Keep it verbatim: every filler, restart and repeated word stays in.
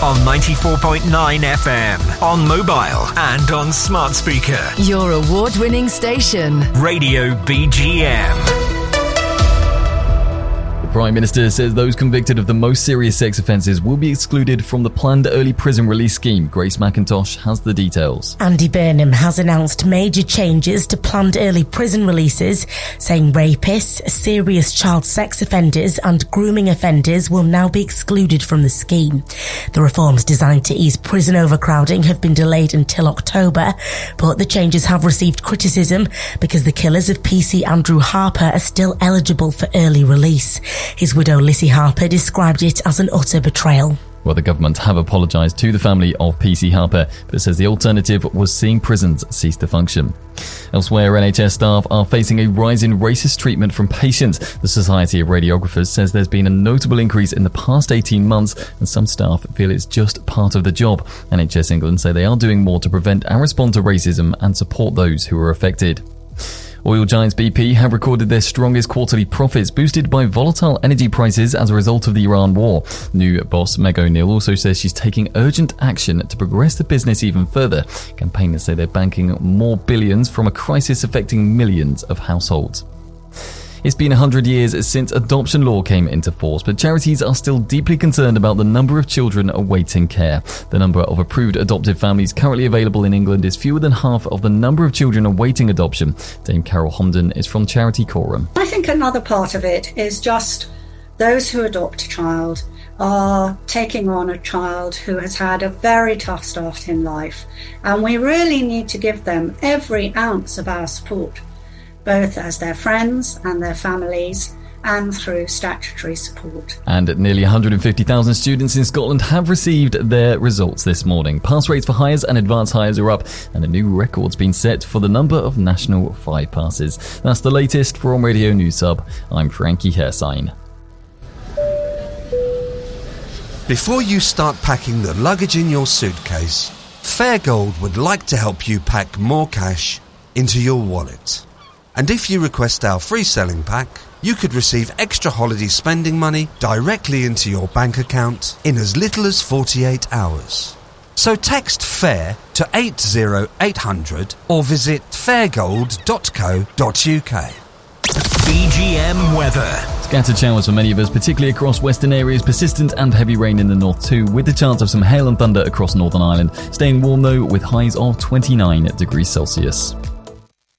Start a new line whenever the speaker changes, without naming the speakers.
on ninety-four point nine F M, on mobile and on smart speaker.
Your award-winning station.
Radio B G M.
The Prime Minister says those convicted of the most serious sex offences will be excluded from the planned early prison release scheme. Grace McIntosh has the details.
Andy Burnham has announced major changes to planned early prison releases, saying rapists, serious child sex offenders and grooming offenders will now be excluded from the scheme. The reforms designed to ease prison overcrowding have been delayed until October, but the changes have received criticism because the killers of P C Andrew Harper are still eligible for early release. His widow Lissy Harper described it as an utter betrayal.
Well, the government have apologised to the family of P C Harper, but says the alternative was seeing prisons cease to function. Elsewhere, N H S staff are facing a rise in racist treatment from patients. The Society of Radiographers says there's been a notable increase in the past eighteen months, and some staff feel it's just part of the job. N H S England say they are doing more to prevent and respond to racism and support those who are affected. Oil giants B P have recorded their strongest quarterly profits, boosted by volatile energy prices as a result of the Iran war. New boss Meg O'Neill also says she's taking urgent action to progress the business even further. Campaigners say they're banking more billions from a crisis affecting millions of households. It's been one hundred years since adoption law came into force, but charities are still deeply concerned about the number of children awaiting care. The number of approved adoptive families currently available in England is fewer than half of the number of children awaiting adoption. Dame Carol Homden is from charity Quorum.
I think another part of it is just those who adopt a child are taking on a child who has had a very tough start in life, and we really need to give them every ounce of our support, both as their friends and their families, and through statutory support.
And nearly one hundred fifty thousand students in Scotland have received their results this morning. Pass rates for Highers and Advanced Highers are up, and a new record's been set for the number of national five passes. That's the latest from Radio News Sub. I'm Frankie Hersign.
Before you start packing the luggage in your suitcase, Fairgold would like to help you pack more cash into your wallet. And if you request our free selling pack, you could receive extra holiday spending money directly into your bank account in as little as forty-eight hours. So text FAIR to eight zero eight hundred or visit fairgold dot co dot uk.
B G M weather.
Scattered showers for many of us, particularly across western areas, persistent and heavy rain in the north too, with the chance of some hail and thunder across Northern Ireland. Staying warm though, with highs of twenty-nine degrees Celsius.